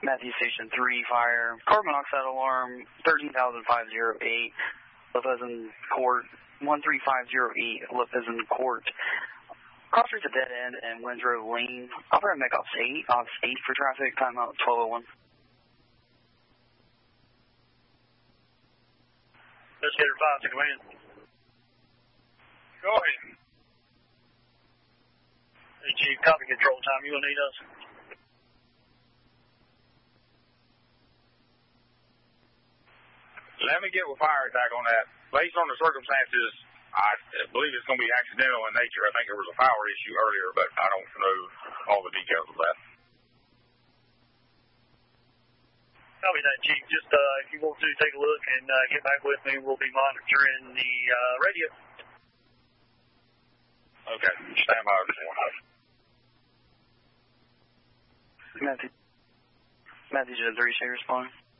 Matthew Station 3, fire. Carbon monoxide alarm, 13,508. Left as in court, 13508. Left as in court. Cross street's a dead end and Winds Road Lane. Operator make off 8 for traffic. Timeout 1201. Investigator 5, take a win. Go ahead. Hey, Chief, copy control time. You will need us. Let me get with fire attack on that. Based on the circumstances, I believe it's going to be accidental in nature. I think there was a power issue earlier, but I don't know all the details of that. Copy that, Chief. Just if you want to take a look and get back with me, we'll be monitoring the radio. Okay, stand by. Matthew 3, say respond.